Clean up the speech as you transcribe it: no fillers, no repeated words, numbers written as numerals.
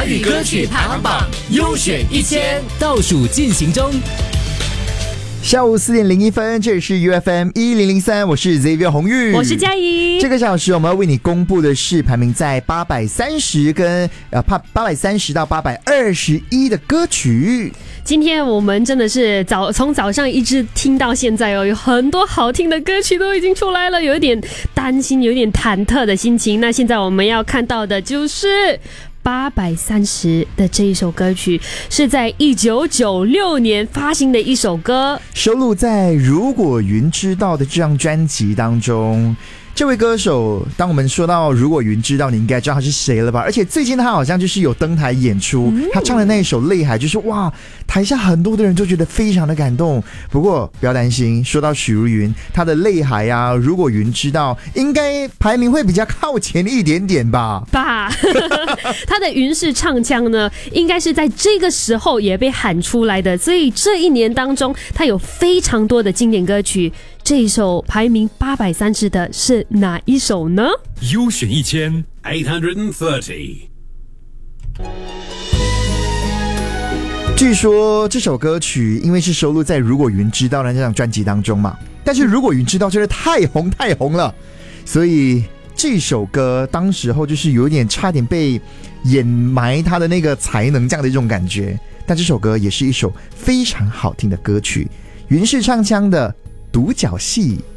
华语歌曲排行榜优选1000倒数进行中。 下午4点01分，这里是 UFM1003，我是 Xavier 洪玉， 我是嘉怡。 这个小时我们要为你公布的是排名在830跟830到821的歌曲。 今天我们真的是从早上一直听到现在哦，有很多好听的歌曲都已经出来了，有一点担心，有一点忐忑的心情。那现在我们要看到的就是830的这一首歌曲，是在1996年发行的一首歌， 收录在《如果云知道》的这张专辑当中。这位歌手，当我们说到如果云知道，你应该知道他是谁了吧？而且最近他好像就是有登台演出，他唱的那一首《泪海》，就是哇，台下很多的人都觉得非常的感动。不过不要担心，说到许茹芸，她的《泪海》啊，如果云知道，应该排名会比较靠前一点点吧？ 他的云式唱腔呢，应该是在这个时候也被喊出来的，所以这一年当中，他有非常多的经典歌曲。这一首排名830的是哪一首呢？ 优选1000 830。 据说这首歌曲因为是收录在《如果云知道》的那张专辑当中嘛，但是《如果云知道》真的太红了，所以这首歌当时候就是有点差点被掩埋他的那个才能这样的一种感觉。但这首歌也是一首非常好听的歌曲，云式唱腔的独角戏。